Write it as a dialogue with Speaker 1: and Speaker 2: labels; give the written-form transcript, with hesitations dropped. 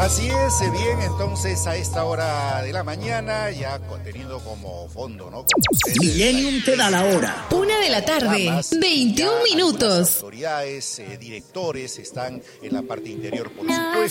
Speaker 1: Así es, bien, entonces a esta hora de la mañana, ya teniendo como fondo, ¿no?
Speaker 2: Millennium te da la hora.
Speaker 3: 1:00 PM, 21 minutos.
Speaker 1: Autoridades, directores están en la parte interior, por supuesto.